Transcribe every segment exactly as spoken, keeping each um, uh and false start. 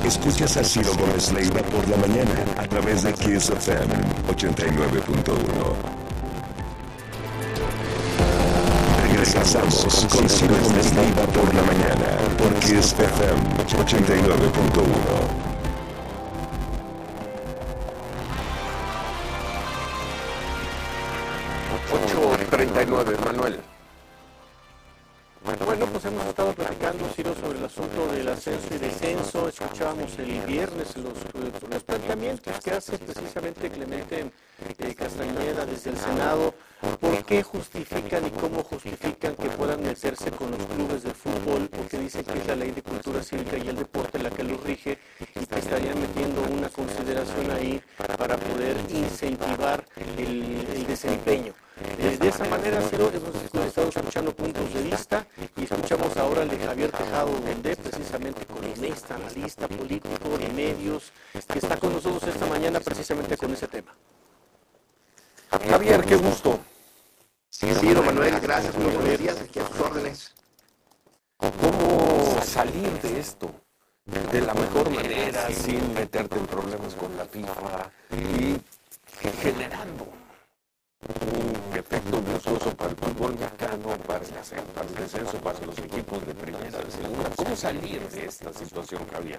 Escuchas a Ciro Gómez Leiva por la mañana a través de Kiss F M ochenta y nueve punto uno. Regresamos con Ciro Gómez Leiva por la mañana por Kiss F M ochenta y nueve punto uno. ocho treinta y nueve, Manuel. Bueno, pues hemos estado platicando, Ciro, sobre el asunto del ascenso y descenso. Escuchábamos el viernes los, los planteamientos que hace precisamente Clemente eh, Castañeda desde el Senado. ¿Por qué justifican y cómo justifican que puedan meterse con los clubes de fútbol? Porque dicen que es la ley de cultura cívica y el deporte la que los rige y que estarían metiendo una consideración ahí para poder incentivar el, el desempeño. Eh, de esa manera, Ciro, hemos estado escuchando puntos de vista y escuchamos ahora el de Javier Tejado, donde precisamente economista, analista político de medios, que está con nosotros esta mañana precisamente con ese tema. Javier, qué gusto. Ciro, Manuel, gracias por los días, aquí a sus órdenes. ¿Cómo salir de esto de la mejor manera, sin meterte en problemas con la FIFA y generando un efecto virtuoso para el fútbol mexicano, para el, para el descenso, para los equipos de primera, de segunda? ¿Cómo salir de esta situación, Javier?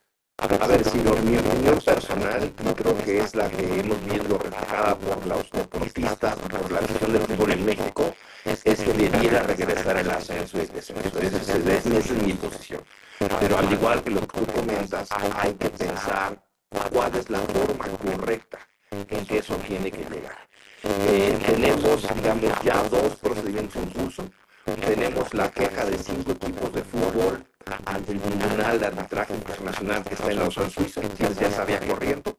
A ver, Ciro, mi opinión personal creo que es la que hemos visto reflejada por los deportistas, por la afición del fútbol en México, es que debiera regresar el ascenso y el descenso. Esa es, esa es mi posición. Pero al igual que lo que tú comentas, hay que pensar cuál es la forma correcta en que eso tiene que llegar. Eh, tenemos, digamos, ya dos procedimientos en curso. Tenemos la queja de cinco equipos de fútbol ante el Tribunal de Arbitraje Internacional que está en Lausanne, Suiza, quienes ya sabía corriendo.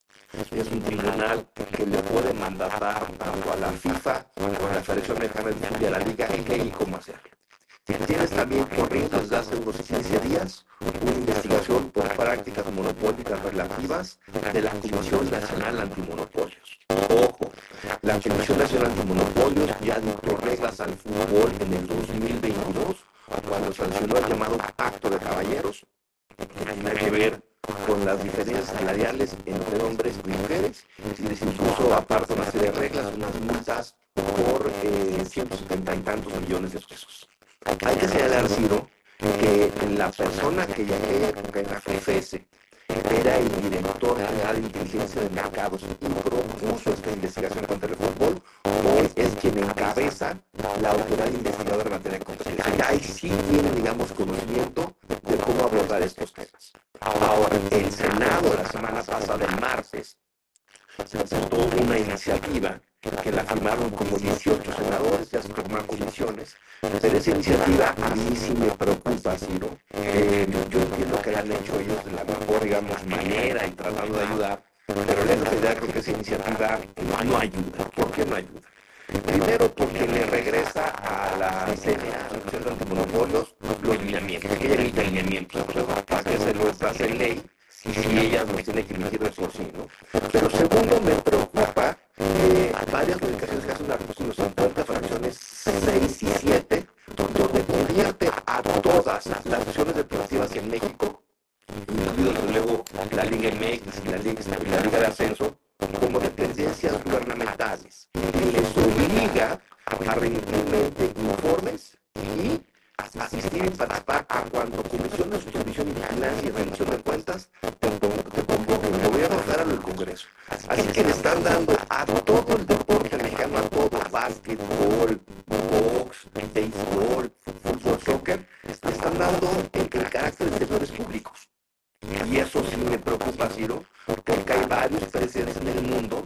Es un tribunal que le puede mandatar tanto a la FIFA como a la Federación Mexicana de Fútbol y a la Liga en qué y cómo hacerlo. Tienes también corriendo desde hace unos quince días una investigación por prácticas monopólicas relativas de la Comisión Nacional Antimonopolios. Ojo, la Comisión Nacional Antimonopolios ya dictó reglas al fútbol en el dos mil veintidós cuando sancionó el llamado Pacto de Caballeros, que tiene que ver con las diferencias salariales entre hombres y mujeres, y les impuso aparte una serie de reglas, unas multas por eh, ciento setenta y tantos millones de pesos. Hay que señalar, Ciro, que la persona que ya que la confese era el director general de inteligencia de mercados y propuso esta investigación contra el fútbol, hoy es quien encabeza la autoridad investigadora en materia de competencia. Y ahí sí tiene, digamos, conocimiento de cómo abordar estos temas. Ahora, el Senado la semana pasada, el martes, se presentó una iniciativa que la firmaron como dieciocho senadores, ya se tomaron comisiones, pero esa iniciativa a mí sí me preocupa, Ciro. Eh, yo entiendo que la han hecho ellos de la mejor, digamos, manera y tratando de ayudar, pero la realidad creo que esa iniciativa no ayuda. ¿Por qué no ayuda? Primero, porque le regresa a la C N A, Asociación de Antimonopolios, los lineamientos, que ella emite lineamientos, para que se los hace ley, y si ella nos tiene que emitir de por sí, ¿no? Pero segundo, me preocupa eh, varias modificaciones que hace un artículo cincuenta, fracciones seis y siete, donde convierte a todas las asociaciones deportivas en México, incluido luego la Liga M X y la Liga, la Liga de Ascenso, como dependencias gubernamentales, que les obliga a remitirme informes y asistir y participar a cuanto Comisión de Supervisión y Vigilancia y Rendición de Cuentas te convoque el gobierno federal o el Congreso. Así que le están dando a todo el deporte mexicano, a todo, básquetbol, box, béisbol, fútbol, soccer, le están dando el, el carácter de servidores públicos. Y eso sí me preocupa, Ciro, porque hay varios presidentes en el mundo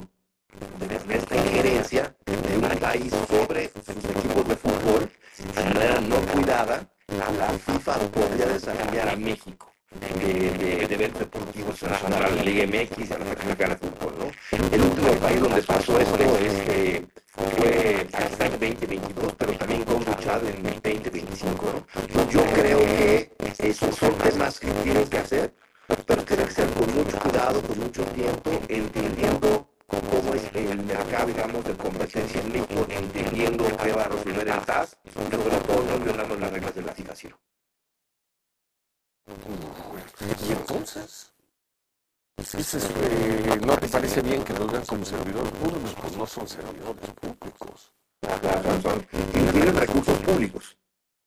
de esta injerencia de un país sobre sus equipos de fútbol. De manera no cuidada, la FIFA podría desafiar a México de, de, de eventos deportivos nacional, a la Liga M X y a la Federación Mexicana de Fútbol, ¿no? El último país donde pasó esto este, fue hasta el veinte veintidós, pero también con Chad en el veinte veinticinco, ¿no? Yo creo que esos son temas que tienen que hacer, pero tienen que ser con mucho cuidado, con mucho tiempo, entendiendo cómo es el mercado, digamos, de competencia en México, entendiendo qué va a resolver el T A S, pero sobre todo no violando las reglas de la FIFA, Ciro. Y entonces, dices, eh, ¿no te parece bien que los vean como servidores públicos? Pues no son servidores públicos. Son, tienen recursos públicos.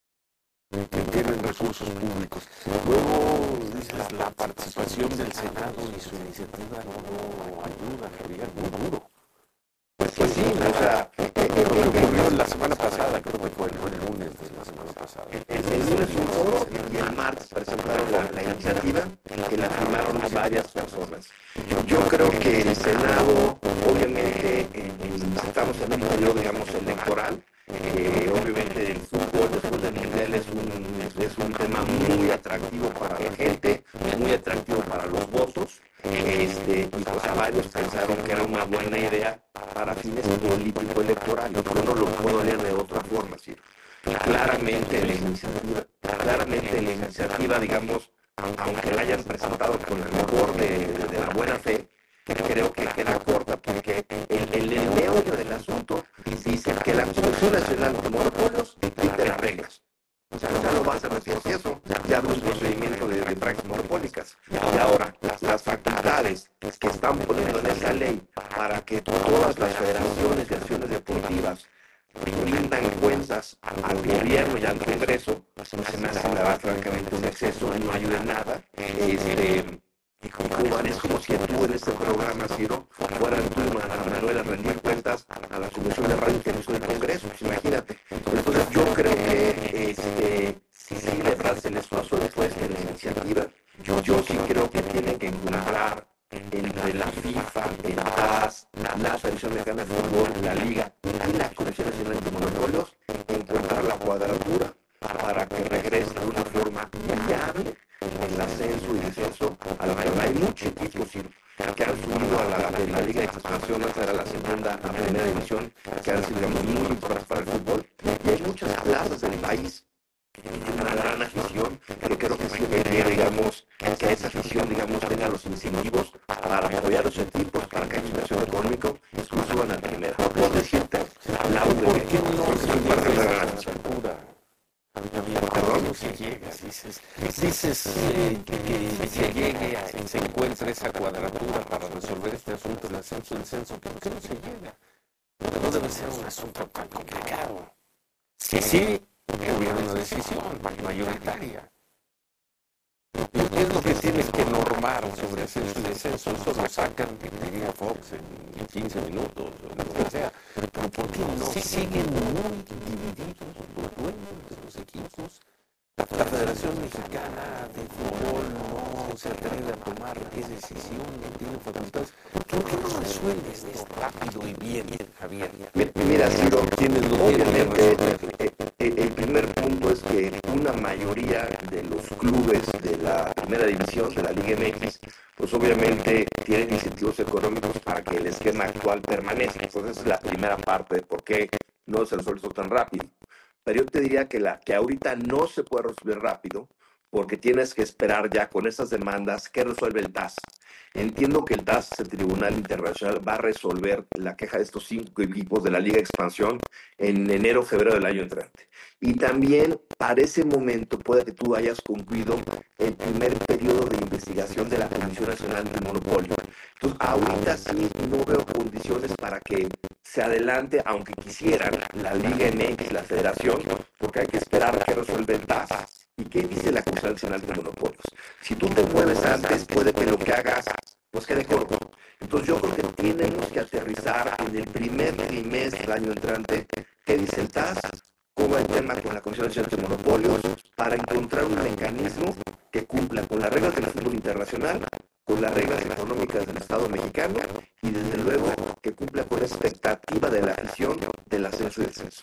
Tienen recursos públicos. Luego dices, la participación del Senado y su iniciativa no ayuda, Javier, muy duro. Pues, pues sí, o sea, eh, eh, lo que ocurrió la semana pasada, creo que fue el, el lunes de la semana pasada. El, el lunes un foro y el martes presentaron la, la iniciativa que la firmaron varias personas. Yo, yo creo que el Senado, obviamente, en, estamos en un periodo, digamos, electoral. Eh, obviamente el fútbol después del mundial es un, es un tema muy atractivo para la gente, muy atractivo para los votos, este, y pues a varios pensaron que era una buena idea para fines político-electorales. Yo no lo puedo leer de otra forma, ¿sí? Claramente la iniciativa, claramente la iniciativa, digamos, aunque la hayan presentado con el mejor de, de la buena fe, creo que queda corta porque el, el, el meollo del asunto dice que la Comisión Nacional de Monopolios dicta las reglas. O sea, no lo va a hacer después de eso, ya habrá un procedimiento de, de prácticas monopólicas. Y ahora, las facultades que están poniendo en esa ley para que todas las federaciones de acciones deportivas rindan cuentas al gobierno y al Congreso, pues se me hace, la verdad, francamente, un exceso, no ayuda en nada. Este... Y como es como si tú en este programa, Ciro, fueran tú, Manuel, a rendir cuentas a la Comisión de Radio y Televisión del Congreso, pues imagínate. Entonces yo creo que este, si se le esfuerzo después de la iniciativa, yo, yo sí creo que tiene que encontrar entre la FIFA, el T A S, la Federación Mexicana de Fútbol, la Liga y la Comisión Nacional de Monopolios, encontrar la cuadratura para que regrese de una forma viable el ascenso y descenso a la mayor. Hay muchos equipos que han subido a la, de la Liga de Expansión, hasta era la segunda a primera división, que han sido, digamos, muy importantes para el fútbol. Y hay muchas plazas del país que tienen una gran afición, que creo que sí debería, digamos, que esa afición, digamos, tenga los incentivos para apoyar a los equipos, para que haya inversión económica, y suban a la primera. No puedo decirte, la ¿por qué no se parte de la gran afición? Perdón, si llegas, dices, dices eh, que se llegue a que se encuentre esa cuadratura para resolver este asunto del ascenso y descenso. ¿Por qué no se llega? No debe ser un asunto tan complicado. Sí, sí, hubiera una decisión mayoritaria. ¿Qué es lo que tienes que normar sobre ascenso y descenso? Eso lo sacan, diría Fox, en quince minutos, o lo que sea. Pero ¿por qué no? Sí siguen muy divididos los dueños de los equipos. La Federación Mexicana de Fútbol no se atreve a tomar qué decisión, no tiene facultades. ¿Por qué no resuelves esto rápido y bien, Javier? Mira, Ciro, obviamente el, el primer punto es que una mayoría de los clubes de la primera división, de la Liga M X, pues obviamente tienen incentivos económicos para que el esquema actual permanezca. Entonces esa es la primera parte de por qué no se resuelve esto tan rápido. Pero yo te diría que, la, que ahorita no se puede resolver rápido porque tienes que esperar ya con esas demandas que resuelve el T A S. Entiendo que el T A S, el Tribunal Internacional, va a resolver la queja de estos cinco equipos de la Liga de Expansión en enero o febrero del año entrante. Y también para ese momento puede que tú hayas concluido el primer periodo de investigación de la Comisión Nacional del Monopolio. Entonces, ahorita sí no veo condiciones para que se adelante, aunque quisieran, la Liga M X, la Federación, porque hay que esperar que resuelva el T A S. ¿Y qué dice la Comisión Nacional de Monopolios? Si tú te mueves antes, puede que lo que hagas pues quede corto. Entonces yo creo que tenemos que aterrizar en el primer trimestre del año entrante qué dice el T A S, cómo va el tema con la Comisión Nacional de Monopolios, para encontrar un mecanismo que cumpla con las reglas del fútbol internacional, con las reglas económicas del Estado mexicano y desde luego que cumpla con la expectativa de la afición del ascenso y descenso.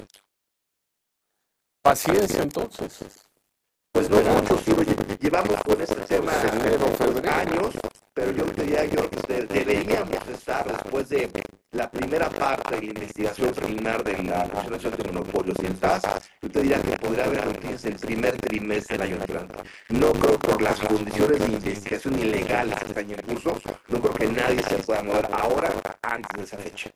Paciencia entonces. Pues no mucho, sí, llevamos con este tema pues, años, pero yo te diría yo que deberíamos estar después de la primera parte de la investigación preliminar de la Comisión Nacional de Monopolios y el T A S, yo te diría que podría haber noticias el primer trimestre del año entrante. No creo por las condiciones de investigación ilegales que están en curso, no creo que nadie se pueda mover ahora antes de esa fecha.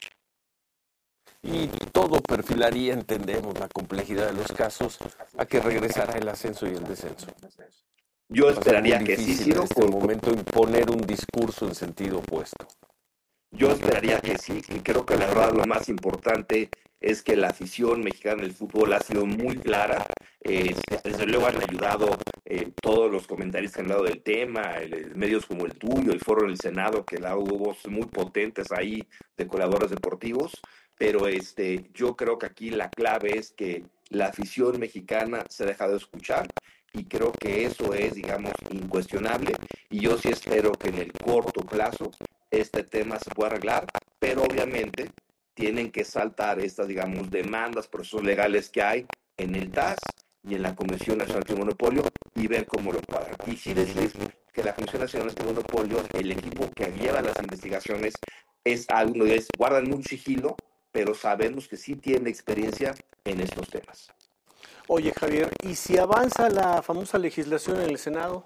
Y todo perfilaría, entendemos la complejidad de los casos, a que regresara el ascenso y el descenso. Yo esperaría que sí, Ciro, en este con, momento imponer un discurso en sentido opuesto. Yo esperaría que sí, y creo que la verdad lo más importante es que la afición mexicana del fútbol ha sido muy clara. Eh, desde luego han ayudado eh, todos los comentarios que han dado del tema, el, medios como el tuyo, el foro del Senado, que la hubo muy potentes ahí de colaboradores deportivos, pero este, yo creo que aquí la clave es que la afición mexicana se ha dejado escuchar, y creo que eso es, digamos, incuestionable, y yo sí espero que en el corto plazo este tema se pueda arreglar, pero obviamente tienen que saltar estas, digamos, demandas, procesos legales que hay en el T A S y en la Comisión Nacional de Monopolio, y ver cómo lo cuadran. Y sí decir que la Comisión Nacional de Monopolio, el equipo que lleva las investigaciones, es algo, es, guardan un sigilo, pero sabemos que sí tienen experiencia en estos temas. Oye, Javier, ¿y si avanza la famosa legislación en el Senado?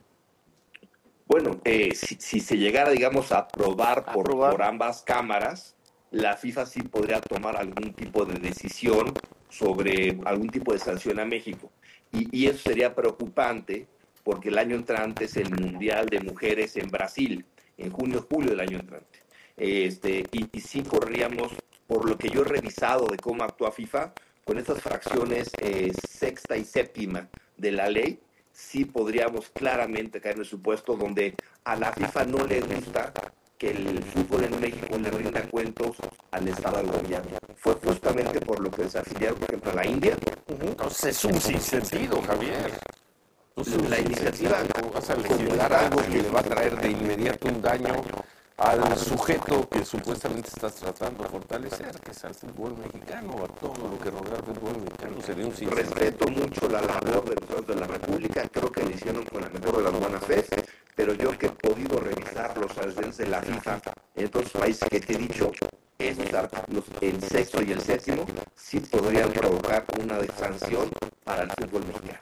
Bueno, eh, si, si se llegara, digamos, a aprobar por, ¿Aprobar? por ambas cámaras, la FIFA sí podría tomar algún tipo de decisión sobre algún tipo de sanción a México. Y, y eso sería preocupante porque el año entrante es el Mundial de Mujeres en Brasil, en junio, julio del año entrante. Este, y, y sí correríamos, por lo que yo he revisado de cómo actúa FIFA, con estas fracciones eh, sexta y séptima de la ley, sí podríamos claramente caer en el supuesto donde a la FIFA no le gusta que el fútbol en México le rinda cuentos al Estado del gobierno. Fue justamente por lo que desafiliaron, por ejemplo, a la India. Entonces es un sinsentido, Javier. Entonces, la iniciativa vas a legislar algo que le va a traer de inmediato un daño al sujeto que supuestamente estás tratando de fortalecer, que es al fútbol mexicano, a todo lo que rodea al fútbol mexicano. Sería un sinsentido. Respeto mucho la labor de los ciudadanos de la República, creo que lo hicieron con la mejor de las buenas fe, pero yo que he podido revisar los antecedentes de la FIFA en otros países que te he dicho, los, el sexto y el séptimo sí podrían provocar una sanción para el fútbol mexicano.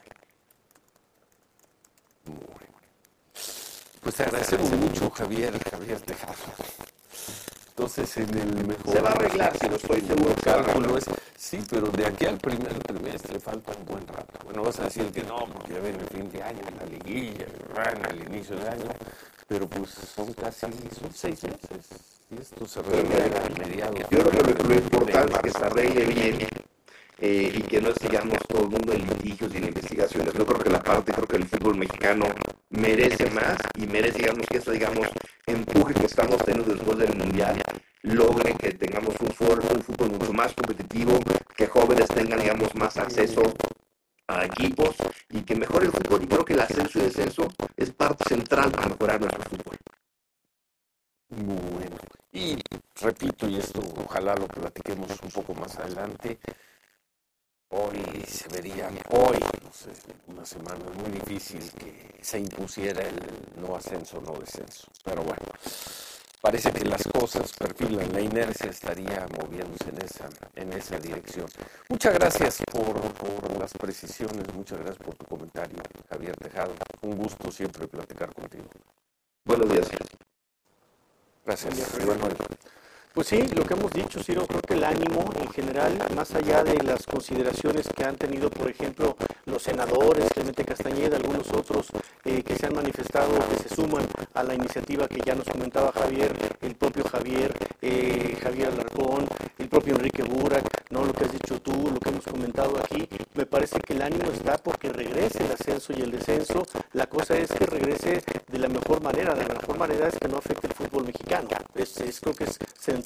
Pues te agradecemos mucho, Javier, Javier Tejada. Entonces, en el mejor... Se va a arreglar, si no estoy seguro. Cálculo es, sí, pero de aquí al primer trimestre falta un buen rato. Bueno, vas a decir que no, porque ya ven el fin de año, la liguilla, el inicio de año, pero pues son casi, son seis meses. Y esto se arregla a mediados. Yo creo que lo, lo importante es que se arregle bien. Eh, y que no sigamos todo el mundo en litigios y en investigaciones. Yo creo que la parte, creo que el fútbol mexicano merece más y merece, digamos, que eso, digamos, empuje que estamos teniendo después del Mundial, logre que tengamos un fútbol, un fútbol mucho más competitivo, que jóvenes tengan, digamos, más acceso a equipos y que mejore el fútbol. Y creo que el ascenso y descenso es parte central para mejorar nuestro fútbol. Bueno, y repito, y esto ojalá lo platiquemos un poco más adelante, hoy se vería, hoy, no sé, una semana muy difícil que se impusiera el no ascenso, no descenso. Pero bueno, parece que las cosas perfilan, la inercia estaría moviéndose en esa, en esa dirección. Muchas gracias por, por las precisiones, muchas gracias por tu comentario, Javier Tejada. Un gusto siempre platicar contigo. Buenos días. Gracias, Manuel. Pues sí, lo que hemos dicho, Ciro, creo que el ánimo en general, más allá de las consideraciones que han tenido, por ejemplo, los senadores, Clemente Castañeda, algunos otros eh, que se han manifestado, que se suman a la iniciativa que ya nos comentaba Javier, el propio Javier, eh, Javier Alarcón, el propio Enrique Burak, ¿no? Lo que has dicho tú, lo que hemos comentado aquí, me parece que el ánimo está porque regrese el ascenso y el descenso. La cosa es que regrese de la mejor manera, de la mejor manera es que no afecte el fútbol mexicano. Es, es creo que es central.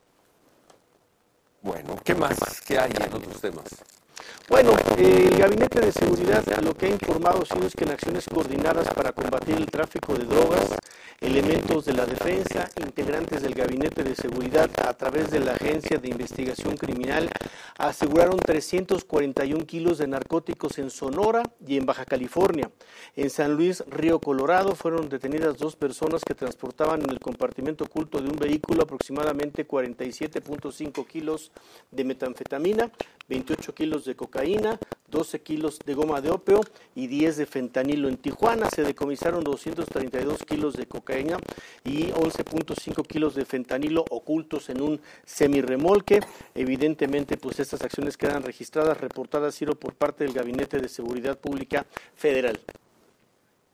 Bueno, ¿qué más? ¿Qué hay en otros temas? Bueno, eh, el Gabinete de Seguridad lo que ha informado Ciro es que en acciones coordinadas para combatir el tráfico de drogas, elementos de la defensa, integrantes del Gabinete de Seguridad a través de la Agencia de Investigación Criminal aseguraron trescientos cuarenta y un kilos de narcóticos en Sonora y en Baja California. En San Luis Río Colorado fueron detenidas dos personas que transportaban en el compartimento oculto de un vehículo aproximadamente cuarenta y siete punto cinco kilos de metanfetamina, veintiocho kilos de cocaína, doce kilos de goma de opio y diez de fentanilo. En Tijuana se decomisaron doscientos treinta y dos kilos de cocaína y once punto cinco kilos de fentanilo ocultos en un semirremolque. Evidentemente, pues estas acciones quedan registradas, reportadas, Ciro, por parte del Gabinete de Seguridad Pública Federal.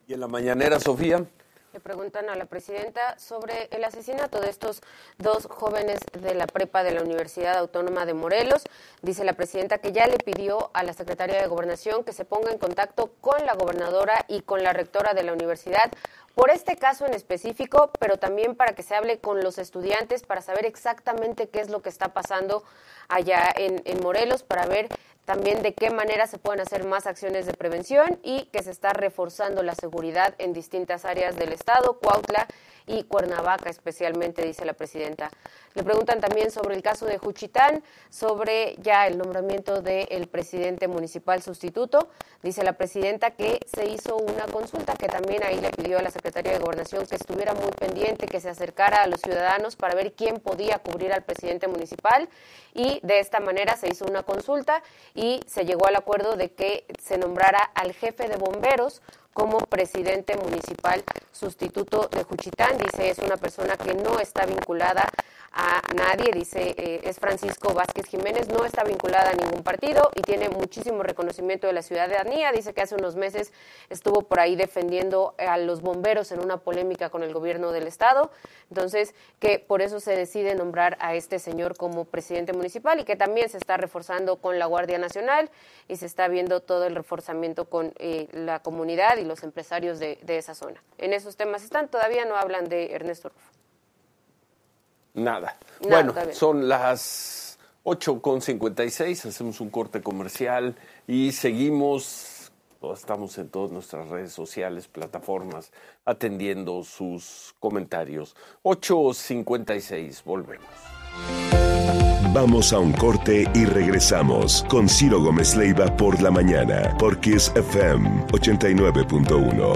Y en la mañanera, Sofía, le preguntan a la presidenta sobre el asesinato de estos dos jóvenes de la prepa de la Universidad Autónoma de Morelos. Dice la presidenta que ya le pidió a la secretaria de Gobernación que se ponga en contacto con la gobernadora y con la rectora de la universidad por este caso en específico, pero también para que se hable con los estudiantes para saber exactamente qué es lo que está pasando allá en, en Morelos, para ver también de qué manera se pueden hacer más acciones de prevención y que se está reforzando la seguridad en distintas áreas del estado, Cuautla y Cuernavaca especialmente, dice la presidenta. Le preguntan también sobre el caso de Juchitán, sobre ya el nombramiento del presidente municipal sustituto. Dice la presidenta que se hizo una consulta, que también ahí le pidió a la Secretaría de Gobernación que estuviera muy pendiente, que se acercara a los ciudadanos para ver quién podía cubrir al presidente municipal, y de esta manera se hizo una consulta y se llegó al acuerdo de que se nombrara al jefe de bomberos como presidente municipal sustituto de Juchitán. Dice, es una persona que no está vinculada a nadie, dice, eh, es Francisco Vázquez Jiménez, no está vinculada a ningún partido y tiene muchísimo reconocimiento de la ciudadanía. Dice que hace unos meses estuvo por ahí defendiendo a los bomberos en una polémica con el gobierno del estado, entonces que por eso se decide nombrar a este señor como presidente municipal, y que también se está reforzando con la Guardia Nacional y se está viendo todo el reforzamiento con eh, la comunidad y los empresarios de, de esa zona. En esos temas están, todavía no hablan de Ernesto Rufo. Nada. Nada. Bueno, son las ocho con cincuenta y seis, hacemos un corte comercial y seguimos, estamos en todas nuestras redes sociales, plataformas, atendiendo sus comentarios. ocho cincuenta y seis, volvemos. Vamos a un corte y regresamos con Ciro Gómez Leiva por la mañana, por Kiss F M ochenta y nueve punto uno.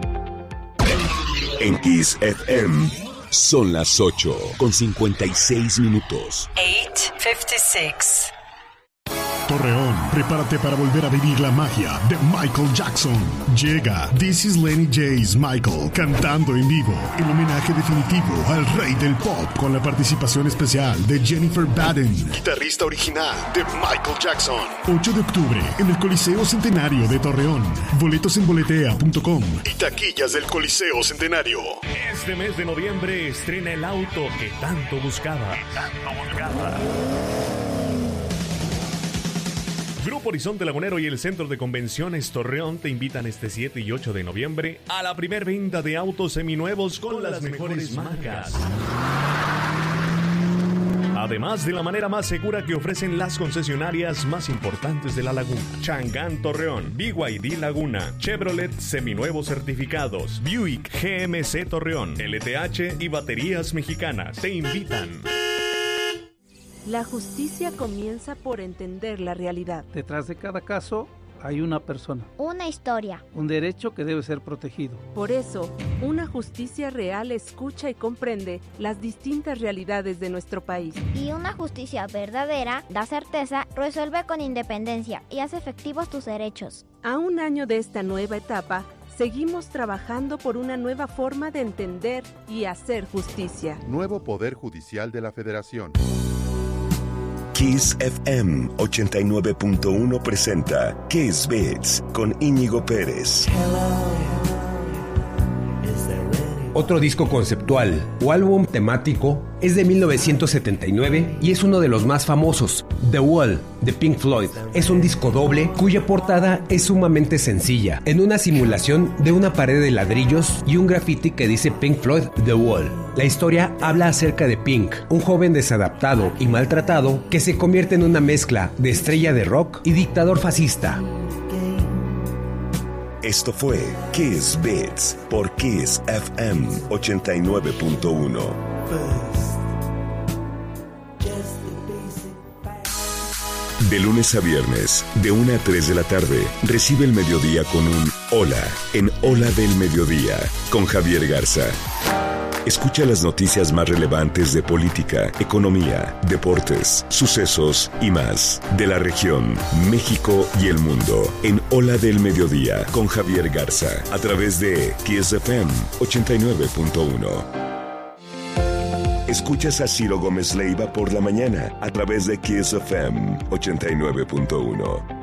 En Kiss F M son las ocho con cincuenta y seis minutos. ocho cincuenta y seis. Torreón, prepárate para volver a vivir la magia de Michael Jackson. Llega This is Lenny J's Michael, cantando en vivo, el homenaje definitivo al rey del pop, con la participación especial de Jennifer Baden, guitarrista original de Michael Jackson. ocho de octubre en el Coliseo Centenario de Torreón. Boletos en boletea punto com y taquillas del Coliseo Centenario. Este mes de noviembre estrena el auto que tanto buscaba. Que tanto buscaba. Grupo Horizonte Lagunero y el Centro de Convenciones Torreón te invitan este siete y ocho de noviembre a la primer venta de autos seminuevos con, con las, las mejores, mejores marcas. Además de la manera más segura que ofrecen las concesionarias más importantes de la laguna. Changán Torreón, B Y D Laguna, Chevrolet seminuevos certificados, Buick G M C Torreón, L T H y Baterías Mexicanas te invitan. La justicia comienza por entender la realidad. Detrás de cada caso hay una persona. Una historia. Un derecho que debe ser protegido. Por eso, una justicia real escucha y comprende las distintas realidades de nuestro país. Y una justicia verdadera da certeza, resuelve con independencia y hace efectivos tus derechos. A un año de esta nueva etapa, seguimos trabajando por una nueva forma de entender y hacer justicia. Nuevo Poder Judicial de la Federación. Kiss F M ochenta y nueve punto uno presenta Kiss Beats con Íñigo Pérez. Otro disco conceptual o álbum temático es de mil novecientos setenta y nueve y es uno de los más famosos. The Wall, de Pink Floyd, es un disco doble cuya portada es sumamente sencilla, en una simulación de una pared de ladrillos y un graffiti que dice Pink Floyd The Wall. La historia habla acerca de Pink, un joven desadaptado y maltratado que se convierte en una mezcla de estrella de rock y dictador fascista. Esto fue Kiss Beats por Kiss F M ochenta y nueve punto uno. De lunes a viernes, de una a tres de la tarde, recibe el mediodía con un Hola en Hola del Mediodía con Javier Garza. Escucha las noticias más relevantes de política, economía, deportes, sucesos y más de la región, México y el mundo en Hola del Mediodía con Javier Garza a través de Kiss F M ochenta y nueve punto uno. Escuchas a Ciro Gómez Leiva por la mañana a través de Kiss F M ochenta y nueve punto uno.